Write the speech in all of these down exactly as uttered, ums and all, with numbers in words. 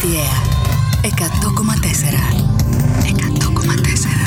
Ιστιαία εκατό κόμμα τέσσερα. εκατό κόμμα τέσσερα.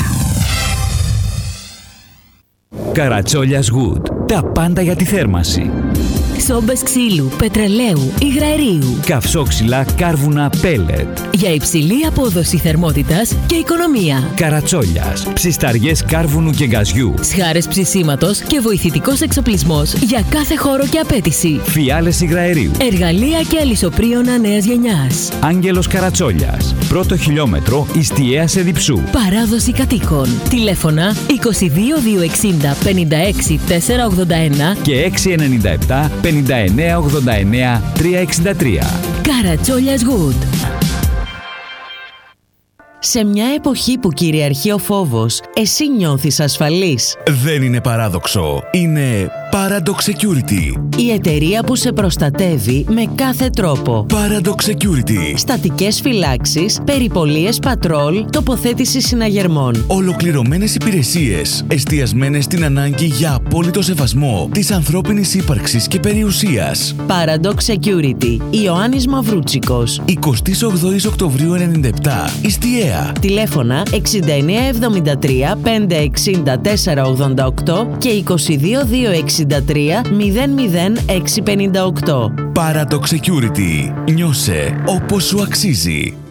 Καρατσόλιας Wood. Τα πάντα για τη θέρμαση. Σόμπες ξύλου, πετρελαίου, υγραερίου. Καυσόξυλα, κάρβουνα, πέλετ. Για υψηλή απόδοση θερμότητας και οικονομία. Καρατσόλιας. Ψισταριές κάρβουνου και γκαζιού. Σχάρες ψησίματος και βοηθητικός εξοπλισμός για κάθε χώρο και απέτηση. Φιάλες υγραερίου. Εργαλεία και αλυσοπρίωνα νέας γενιάς. Άγγελος Καρατσόλιας. Πρώτο χιλιόμετρο Ιστιαία σε Διψού. Παράδοση κατοίκων. Τηλέφωνα είκοσι δύο διακόσια εξήντα πενήντα έξι τετρακόσια ογδόντα ένα και έξι εννιά επτά πενήντα εννέα ογδόντα εννέα τριακόσια εξήντα τρία. Καρατσόλιας Wood. Σε μια εποχή που κυριαρχεί ο φόβος, εσύ νιώθεις ασφαλής? Δεν είναι παράδοξο. Είναι Paradox Security. Η εταιρεία που σε προστατεύει με κάθε τρόπο. Paradox Security. Στατικές φυλάξεις, περιπολίες πατρόλ, τοποθέτηση συναγερμών. Ολοκληρωμένες υπηρεσίες, εστιασμένες στην ανάγκη για απόλυτο σεβασμό της ανθρώπινης ύπαρξης και περιουσίας. Paradox Security. Ιωάννης Μαυρούτσικος. εικοστή ογδόη Οκτωβρίου ενενήντα επτά. Ιστιαία. Τηλέφωνα εξήντα εννέα εβδομήντα τρία πεντακόσια εξήντα τέσσερα ογδόντα οκτώ και είκοσι δύο διακόσια εξήντα τρία μηδέν μηδέν έξι πενήντα οκτώ. Paradox Security. Νιώσε όπως σου αξίζει.